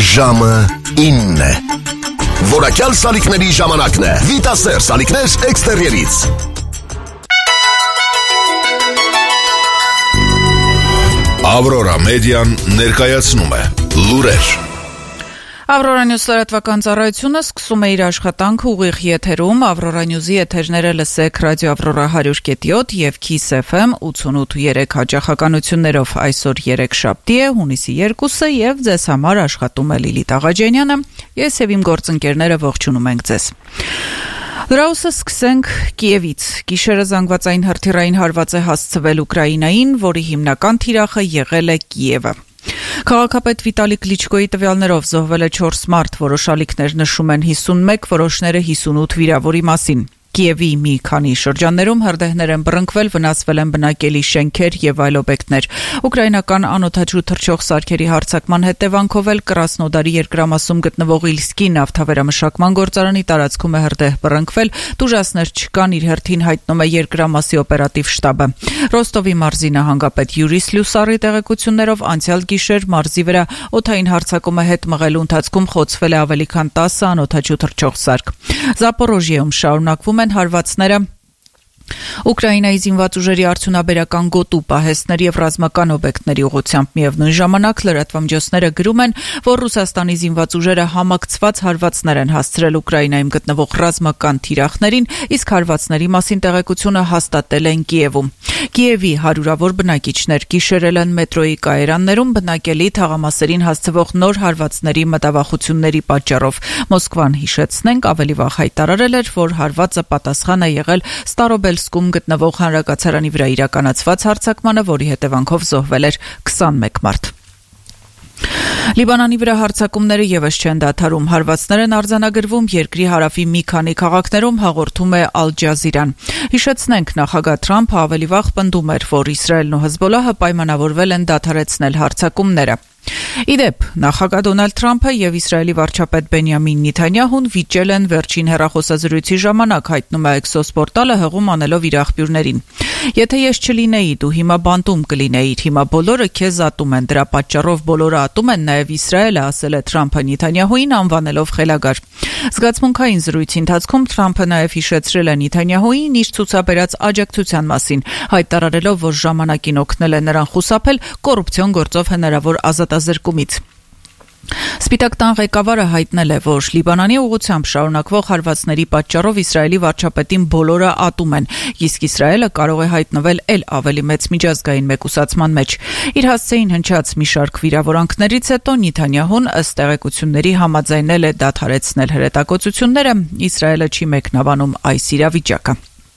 Ժամը 9 Որակյալ սալիկների ժամանակն է Վիտասեր սալիկներ էքստերիերից Ավրորա մեդիան ներկայացնում է լուրեր Ավրորա Նյուզ լրատվական ծառայությունը սկսում է իր աշխատանքը ուղիղ եթերում Ավրորա Նյուզի եթերները լսեք ռադիո Ավրորա 100.7 եւ Kiss FM 88.3 հաճախականություններով այսօր 3-շաբթի է հունիսի 2-ը եւ ձեզ համար աշխատում է Լիլիթ Աղաջանյանը ես եւ իմ գործընկերները ողջունում ենք ձեզ Դրաուսը սկսենք Կիևից Գիշերը զանգվածային հրթիռային հարված է հասցվել Ուկրաինային, որի հիմնական թիրախը եղել է Կիևը Քաղաքապետ Վիտալի Կլիչկոյի տվյալներով զոհվել է 4 մարդ, որոշ ալիքներ նշում են 51, որոշները 58 վիրավորի մասին Կիևի մի քանի շրջաններում հրդեհներ են բռնկվել, վնասվել են բնակելի շենքեր եւ այլ օբյեկտներ։ Ուկրաինական անօդաչու թռչող սարքերի հարձակման հետևանքով էլ Կրասնոդարի երկրամասում գտնվող Իլսկի նավթավերամշակման գործարանի տարածքում է հրդեհ բռնկվել, տուժածներ չկան, իր հերթին հայտնում է երկրամասի օպերատիվ շտաբը։ Ռոստովի մարզի նահանգապետ Յուրի Սլյուսարի տեղեկություններով անցյալ գիշեր մարզի վրա օդային հարձակումը հետ մղելու ընթացքում խոցվել է ավելի քան 10 անօդաչու թռչող սարք։ Զապորոժիեում շարունակվում են հարվածները Ուկրաինայի զինված ուժերի արդյունաբերական գոտու պահեստների եւ ռազմական օբյեկտների ուղղությամբ միևնույն ժամանակ լրատվամիջոցները գրում են, որ Ռուսաստանի զինված ուժերը համակցված հարվածներ են հասցրել Ուկրաինայում գտնվող ռազմական թիրախներին, իսկ հարվածների մասին տեղեկությունը հաստատել են Կիևում։ Կիևի հարյուրավոր բնակիչներ գիշերել են մետրոյի կայարաններում բնակելի թաղամասերին հասցվող նոր հարվածների մտավախությունների պատճառով։ Մոսկվան հիշեցնենք ավելի վաղ հայտարարել էր, որ հարվածը պատասխան է եղել Ստարոբելսկում գտնվող հանրակացարանի վրա իրականացված հարձակմանը, որի հետևանքով զոհվել էր 21 մարդ։ Լիբանանի վրա հարձակումները եւս չեն դադարում, հարվածներ են արձանագրվում երկրի հարավի մի քանի քաղաքներում, հաղորդում է Ալ Ջազիրան։ Հիշեցնենք, նախագահ Թրամփը ավելի վաղ պնդում էր, որ Իսրայելն ու Հեզբոլահը պայմանավորվել են դադարեցնել հարձակումները։ Իդեպ, նախագահ Դոնալդ Թրամփը եւ Իսրայելի վարչապետ Բենյամին Նեթանյահուն վիճել են վերջին հեռախոսազրույցի ժամանակ, հայտնում է Axios պորտալը հղում անելով իր աղբյուրներին։ Եթե ես չլինեի, դու հիմա բանտում կլինեիր, հիմա բոլորը քեզ ատում են, դրա պատճառով բոլորը ատում են նաեւ Իսրայելը, ասել է Թրամփը Նեթանյահուին անվանելով խելագար։ Զգացմունքային զրույցի ընթացքում Թրամփը նաեւ հիշեցրել է Նեթանյահուին իր ցուցաբերած աջակցության մասին, հայտարարելով, որ ժամանակին օգնել է նրան խուսափել կոռուպցիոն գործով հնարավոր ազատազրկումից։ Սպիտակ տան ղեկավարը հայտնել է, որ Լիբանանի ուղղությամբ շարունակվող հարվածների պատճառով Իսրայելի վարչապետին բոլորը ատում են, իսկ Իսրայելը կարող է հայտնվել էլ ավելի մեծ միջազգային մեկուսացման մեջ։ Իր հասցեին հնչած մի շարք վիրավորանքներից հետո Նեթանյահուն ըստ տեղեկությունների համաձայնել է դադարեցնել հրետակոծությունները, Իսրայելը չի մեկնաբանում այս իրավիճակը։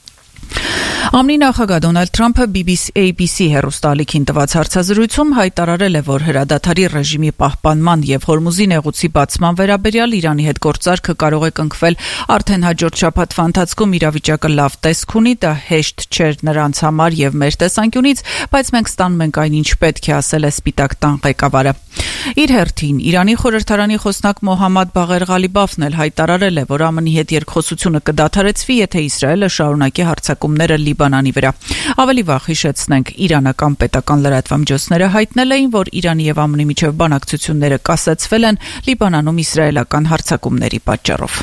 ԱՄՆ նախագահ Դոնալդ Թրամփը ABC հեռուստաալիքին տված հարցազրույցում հայտարարել է, որ հրադադարի ռեժիմի պահպանման եւ Հորմուզի նեղուցի բացման վերաբերյալ Իրանի հետ գործարքը կարող է կնքվել արդեն հաջորդ շաբաթվա ընթացքում իրավիճակը լավ տեսք ունի, դա հեշտ չէր նրանց համար եւ մեր տեսանկյունից, բայց մենք ստանում ենք այն, ինչ պետք է, ասել է Սպիտակ տան ղեկավարը։ Իր հերթին Իրանի խորհրդարանի խոսնակ Մոհամմադ Բաղեր Ղալիբաֆն էլ հայտարարել է, որ ԱՄՆ-ի հետ երկխոսությունը կդադարեցվի, եթե Իսրայելը շարունակի հարձակումները Լիբանանի վրա։ Ավելի վաղ հիշեցնենք, իրանական պետական լրատվամիջոցները հայտնել էին, որ Իրանի եւ ԱՄՆ-ի միջև բանակցությունները կասեցվել են Լիբանանում իսրայելական հարձակումների պատճառով։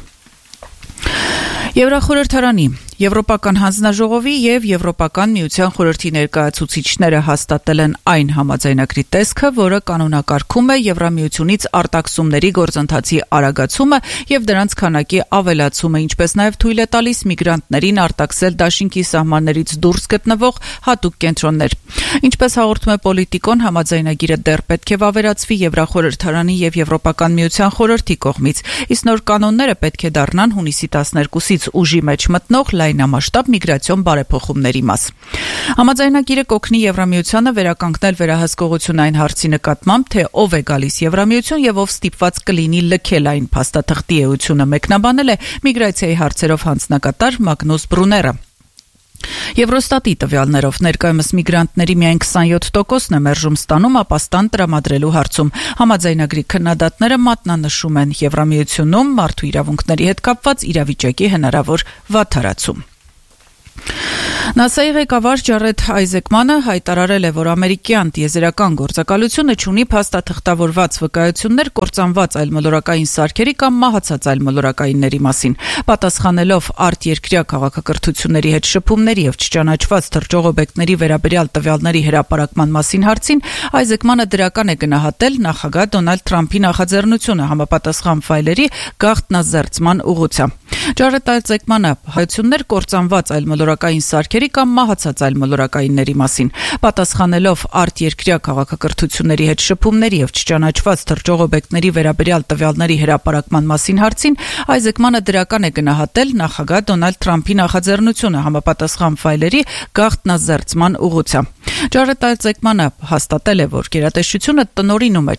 Եվրախորհրդարանի Եվրոպական հանձնաժողովի եւ Եվրոպական միության խորհրդի ներկայացուցիչները հաստատել են այն համաձայնագրի տեսքը, որը կանոնակարգում է Եվրամիությունից արտաքսումների գործընթացի արագացումը եւ դրանց քանակի ավելացումը, ինչպես նաեւ թույլ է տալիս միգրանտներին արտաքսել դաշինքի սահմաններից դուրս գտնվող հատուկ կենտրոններ։ Ինչպես հաղորդում է Պոլիտիկոն, համաձայնագիրը դեռ պետք է վավերացվի Եվրախորհրդարանի եւ Եվրոպական միության խորհրդի կողմից, իսկ նոր կանոնները պետք է դառնան հունիսի 12-ից ուժի մեջ մտնող լայնամասշտաբ միգրացիոն բարեփոխումների մաս։ Համաձայնագիրը կօգնի Եվրամիությանը վերականգնել վերահսկողություն այն հարցի նկատմամբ, թե ով է գալիս Եվրամիություն եւ ով ստիպված կլինի լքել այն փաստաթղթի էությունը, մեկնաբանել է միգրացիայի հարցերով հանձնակատար Մագնուս Բրուները։ Եվրոստատի տվյալներով ներկայումս միգրանտների միայն 27%-ն է մերժում ստանում ապաստան տրամադրելու հարցում։ Համաձայնագրի քննադատները մատնանշում են Եվրամիությունում մարդու իրավունքների հետ կապված իրավիճակի հնարավոր վատթարացում։ ՆԱՍԱ-ի ղեկավար Ջարեդ Այզեկմանը հայտարարել է, որ ամերիկյան տիեզերական գործակալությունը չունի փաստաթղթավորված վկայություններ կործանված այլմոլորակային սարքերի կամ մահացած այլմոլորակայինների մասին։ Պատասխանելով արտերկրյա քաղաքակրթությունների հետ շփումների եւ չճանաչված թռչող օբյեկտների վերաբերյալ տվյալների հրապարակման մասին հարցին, Այզեկմանը դրական է գնահատել նախագահ Դոնալդ Թրամփի նախաձեռնությունը համապատասխան ֆայլերի գաղտնազերծման ուղղությամբ։ Ջարեդ Այզեկմանը հայություններ կործանված այլմոլորակային սարքերի կամ մահացած այլմոլորակայինների մասին։ Պատասխանելով արտերկրյա քաղաքակրթությունների հետ շփումների եւ չճանաչված թռչող օբյեկտների վերաբերյալ տվյալների հրապարակման մասին հարցին, Այզեկմանը դրական է գնահատել նախագահ Դոնալդ Թրամփի նախաձեռնությունը համապատասխան ֆայլերի գաղտնազերծման ուղղությամբ։ Ջարեդ Այզեկմանը հաստատել է, որ գերատեսչությունը տնօրինում է